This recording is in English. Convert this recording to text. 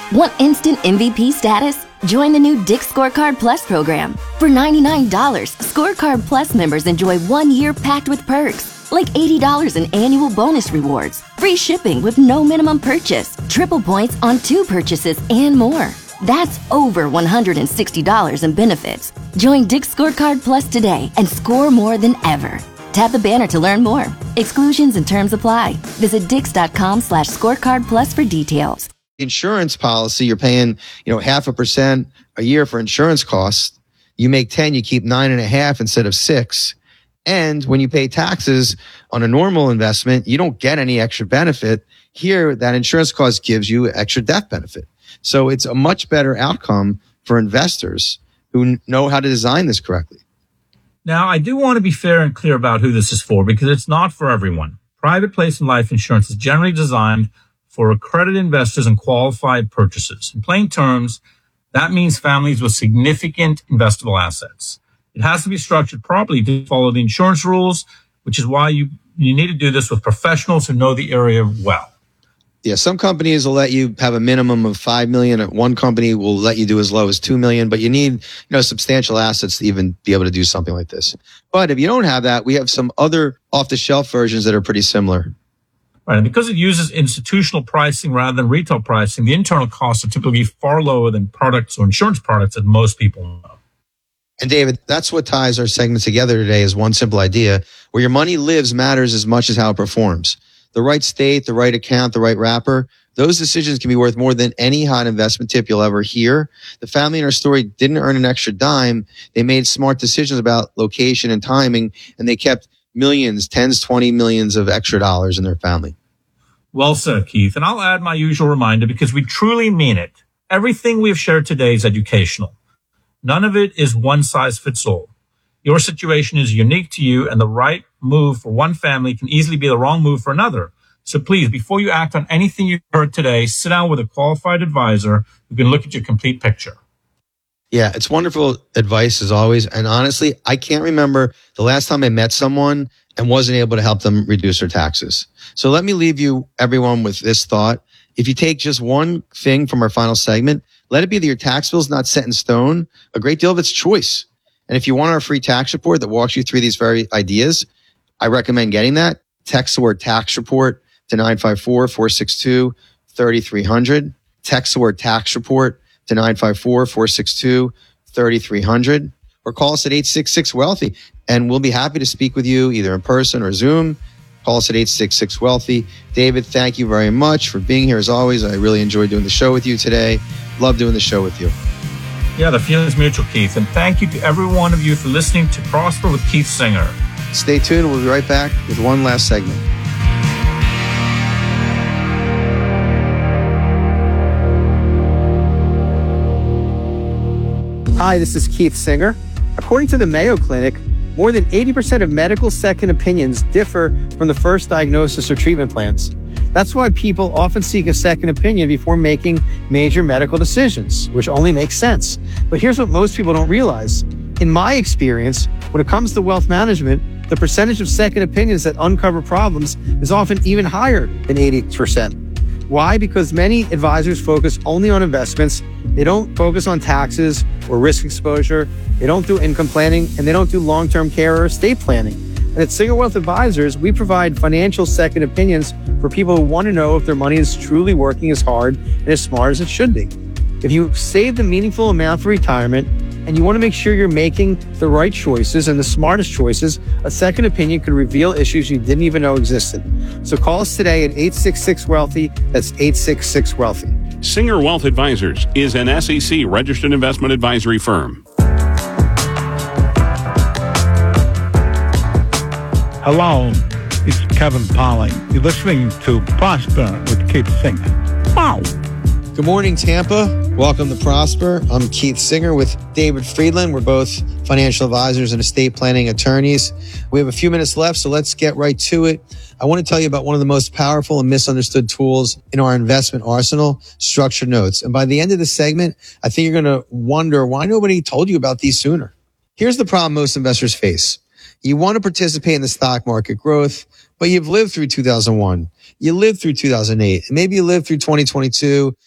Want instant MVP status? Join the new Dick's Scorecard Plus program. For $99, Scorecard Plus members enjoy 1 year packed with perks, like $80 in annual bonus rewards, free shipping with no minimum purchase, triple points on 2 purchases, and more. That's over $160 in benefits. Join Dick's Scorecard Plus today and score more than ever. Tap the banner to learn more. Exclusions and terms apply. Visit dix.com/scorecard plus for details. Insurance policy, you're paying, 0.5% a year for insurance costs. You make 10, you keep 9.5 instead of 6. And when you pay taxes on a normal investment, you don't get any extra benefit. Here, that insurance cost gives you extra death benefit. So it's a much better outcome for investors who know how to design this correctly. Now, I do want to be fair and clear about who this is for, because it's not for everyone. Private placement life insurance is generally designed for accredited investors and qualified purchasers. In plain terms, that means families with significant investable assets. It has to be structured properly to follow the insurance rules, which is why you need to do this with professionals who know the area well. Yeah, some companies will let you have a minimum of $5 million. One company will let you do as low as $2 million, but you need, substantial assets to even be able to do something like this. But if you don't have that, we have some other off-the-shelf versions that are pretty similar. Right, and because it uses institutional pricing rather than retail pricing, the internal costs are typically far lower than products or insurance products that most people know. And David, that's what ties our segment together today is one simple idea. Where your money lives matters as much as how it performs. The right state, the right account, the right wrapper, those decisions can be worth more than any hot investment tip you'll ever hear. The family in our story didn't earn an extra dime. They made smart decisions about location and timing, and they kept millions, tens, 20 millions of extra dollars in their family. Well said, Keith. And I'll add my usual reminder because we truly mean it. Everything we've shared today is educational. None of it is one size fits all. Your situation is unique to you, and the right move for one family can easily be the wrong move for another. So please, before you act on anything you heard today, sit down with a qualified advisor who can look at your complete picture. Yeah, it's wonderful advice as always. And honestly, I can't remember the last time I met someone and wasn't able to help them reduce their taxes. So let me leave you, everyone, with this thought. If you take just one thing from our final segment, let it be that your tax bill is not set in stone. A great deal of it's choice. And if you want our free tax report that walks you through these very ideas, I recommend getting that. Text the word tax report to 954-462-3300. Text the word tax report to 954-462-3300. Or call us at 866-WEALTHY. And we'll be happy to speak with you either in person or Zoom. Call us at 866-WEALTHY. David, thank you very much for being here as always. I really enjoyed doing the show with you today. Love doing the show with you. Yeah, the feeling's mutual, Keith. And thank you to every one of you for listening to Prosper with Keith Singer. Stay tuned. We'll be right back with one last segment. Hi, this is Keith Singer. According to the Mayo Clinic, more than 80% of medical second opinions differ from the first diagnosis or treatment plans. That's why people often seek a second opinion before making major medical decisions, which only makes sense. But here's what most people don't realize. In my experience, when it comes to wealth management, the percentage of second opinions that uncover problems is often even higher than 80%. Why? Because many advisors focus only on investments. They don't focus on taxes or risk exposure. They don't do income planning, and they don't do long-term care or estate planning. And at Singer Wealth Advisors, we provide financial second opinions for people who want to know if their money is truly working as hard and as smart as it should be. If you saved a meaningful amount for retirement and you want to make sure you're making the right choices and the smartest choices, a second opinion could reveal issues you didn't even know existed. So call us today at 866-WEALTHY. That's 866-WEALTHY. Singer Wealth Advisors is an SEC registered investment advisory firm. Hello, it's Kevin Polly. You're listening to Prosper with Keith Singer. Wow. Good morning, Tampa. Welcome to Prosper. I'm Keith Singer with David Friedland. We're both financial advisors and estate planning attorneys. We have a few minutes left, so let's get right to it. I want to tell you about one of the most powerful and misunderstood tools in our investment arsenal, structured notes. And by the end of the segment, I think you're going to wonder why nobody told you about these sooner. Here's the problem most investors face. You want to participate in the stock market growth, but you've lived through 2001. You lived through 2008, and maybe you lived through 2022,